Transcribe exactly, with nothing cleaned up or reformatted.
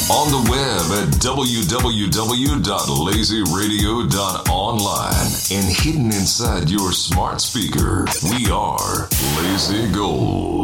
On the web at w w w dot lazy radio dot online and hidden inside your smart speaker, we are Lazy Gold.